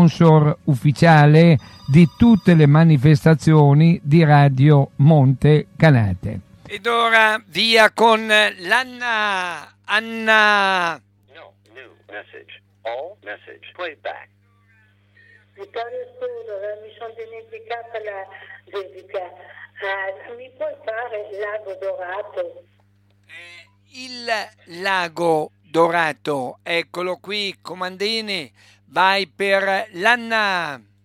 sponsor ufficiale di tutte le manifestazioni di Radio Monte Canate. Ed ora via con l'Anna. Anna. No, new message. All message. Play back. Vittorio Studo, mi sono dimenticata la dedica. Mi puoi fare il Lago Dorato? Il Lago Dorato, eccolo qui, comandini, vai per l'Anna.